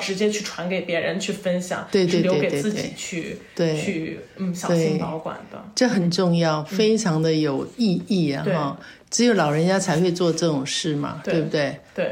直接去传给别人去分享， 对对对对是留给自己去小心保管的。 这很重要，非常的有意义啊！哈，只有老人家才会做这种事嘛，对不对？ 对。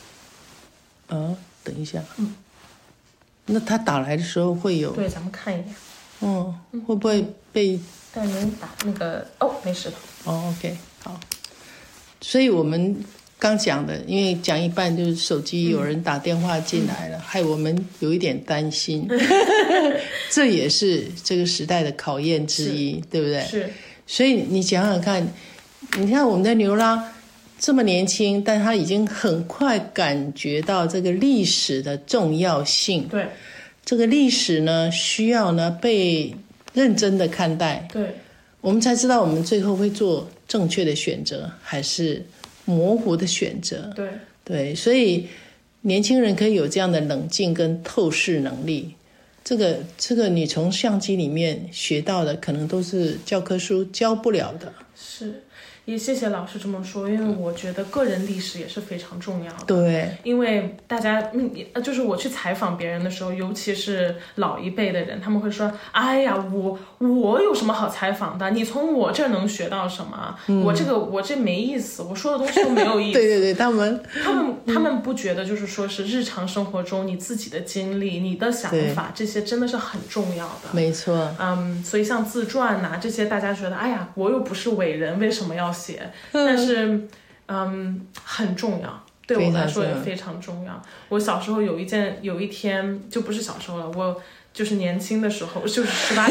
等一下，那他打来的时候会有？ 对，咱们看一眼。 会不会被？ 但您打那个没事的。 OK， 好。所以我们刚讲的，因为讲一半就是手机有人打电话进来了，害我们有一点担心。这也是这个时代的考验之一，对不对？ 是。所以你想想看，你看我们的牛拉这么年轻，但他已经很快感觉到这个历史的重要性。 对。 这个历史呢，需要呢被认真的看待。 对。 我们才知道我们最后会做正确的选择，还是模糊的选择。对，所以年轻人可以有这样的冷静跟透视能力。这个你从相机里面学到的，可能都是教科书教不了的。 是。也谢谢老师这么说，因为我觉得个人历史也是非常重要的。 对， 因为大家就是我去采访别人的时候，尤其是老一辈的人，他们会说：“哎呀，我有什么好采访的？你从我这儿能学到什么？我这没意思，我说的东西都没有意思。” 对，他们不觉得就是说是日常生活中你自己的经历、你的想法，这些真的是很重要的。 没错。 所以像自传呐这些，大家觉得哎呀，我又不是伟人，为什么要写？但是很重要，对我来说也非常重要。我小时候有一天，就不是小时候了，我就是年轻的时候，就是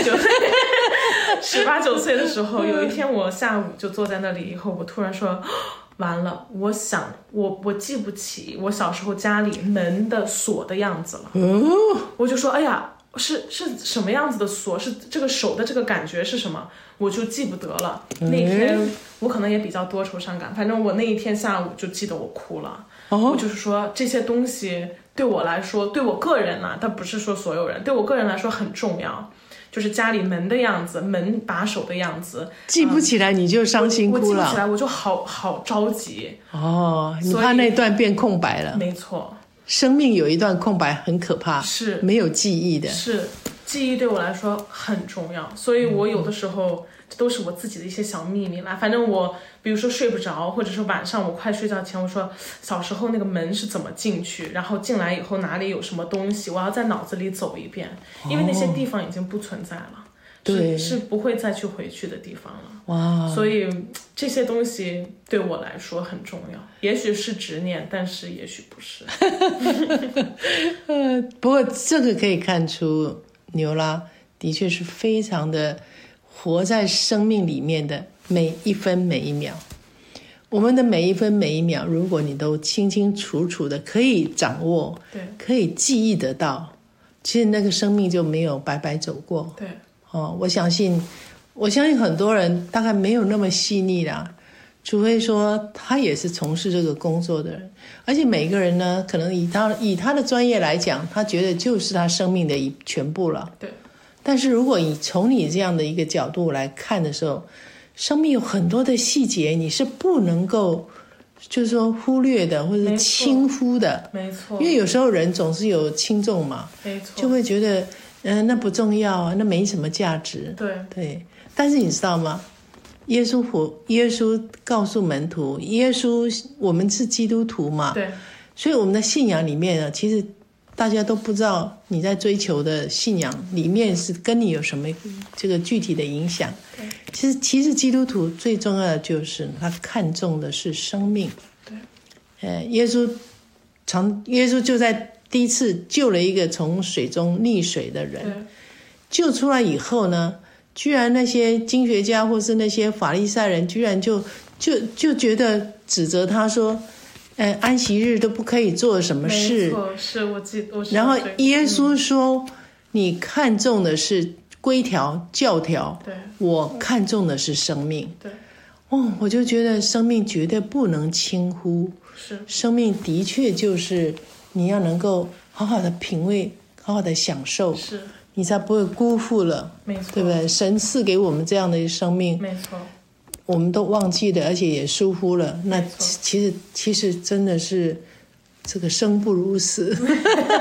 18、19岁的时候，有一天我下午就坐在那里以后，我突然说完了，我记不起我小时候家里门的锁的样子了。我就说哎呀，是什么样子的锁，是这个手的这个感觉是什么，我就记不得了。那天我可能也比较多愁善感，反正我那一天下午就记得我哭了。我就是说这些东西对我来说，对我个人啊，但不是说所有人，对我个人来说很重要。就是家里门的样子，门把手的样子， 记不起来你就伤心哭了。 我记不起来我就好着急。 你怕那段变空白了。 没错， 生命有一段空白很可怕， 是没有记忆的。 是，记忆对我来说很重要，所以我有的时候这都是我自己的一些小秘密啦。反正我比如说睡不着，或者是晚上我快睡觉前，我说小时候那个门是怎么进去，然后进来以后哪里有什么东西，我要在脑子里走一遍，因为那些地方已经不存在了。对，是不会再去回去的地方了。 哇！ 所以这些东西对我来说很重要，也许是执念，但是也许不是。 不过这个可以看出，牛拉的确是非常的活在生命里面的每一分每一秒。我们的每一分每一秒，如果你都清清楚楚的可以掌握， 对， 可以记忆得到，其实那个生命就没有白白走过。 对。 我相信很多人大概没有那么细腻啦，除非说他也是从事这个工作的人，而且每个人呢，可能以他的专业来讲，他觉得就是他生命的全部了。 对。 但是如果从你这样的一个角度来看的时候，生命有很多的细节，你是不能够就是说忽略的，或者轻忽的。 没错。 因为有时候人总是有轻重嘛， 没错， 就会觉得那不重要啊，那没什么价值。对，但是你知道吗？耶稣告诉门徒，我们是基督徒嘛， 对， 所以我们的信仰里面呢，其实大家都不知道你在追求的信仰里面是跟你有什么这个具体的影响。其实基督徒最重要的就是他看重的是生命。 对， 耶稣就在第一次救了一个从水中溺水的人，救出来以后呢，居然那些经学家或是那些法利赛人居然就觉得指责他说，安息日都不可以做什么事。 没错，是我记得。 然后耶稣说，你看重的是规条教条， 对， 我看重的是生命。 对， 我就觉得生命绝对不能轻忽。 是， 生命的确就是你要能够好好的品味，好好的享受， 是， 你才不会辜负了。 没错， 对不对？神赐给我们这样的生命， 没错， 我们都忘记了，而且也疏忽了。那其实真的是这个生不如死。